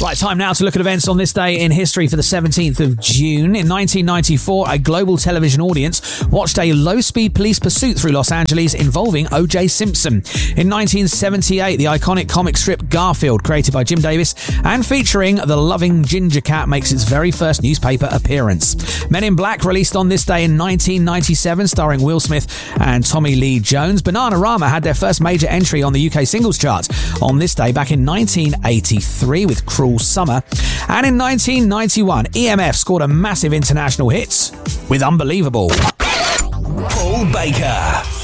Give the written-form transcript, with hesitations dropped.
Right, time now to look at events on this day in history for the 17th of June. In 1994, a global television audience watched a low-speed police pursuit through Los Angeles involving O.J. Simpson. In 1978, the iconic comic strip Garfield, created by Jim Davis and featuring the loving ginger cat, makes its very first newspaper appearance. Men in Black, released on this day in 1997, starring Will Smith and Tommy Lee Jones. Bananarama had their first major entry on the UK singles chart on this day back in 1983 with Cruel Summer. And in 1991, EMF scored a massive international hit with Unbelievable. Paul Baker.